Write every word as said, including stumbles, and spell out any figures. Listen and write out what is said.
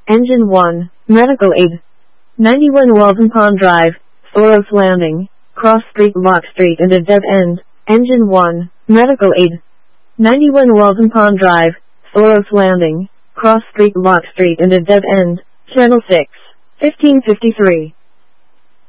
Engine one, Medical Aid. ninety-one Walden Pond Drive, Thoros Landing, Cross Street, Lock Street and a dead end. Engine one, Medical Aid. ninety-one Walden Pond Drive, Thoros Landing, Cross Street, Lock Street and a dead end. Channel six, fifteen fifty-three.